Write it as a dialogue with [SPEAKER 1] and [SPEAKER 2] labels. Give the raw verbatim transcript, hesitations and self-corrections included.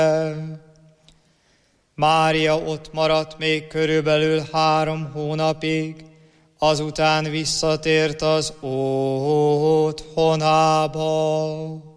[SPEAKER 1] Mária ott maradt még körülbelül három hónapig, azután visszatért az otthonába.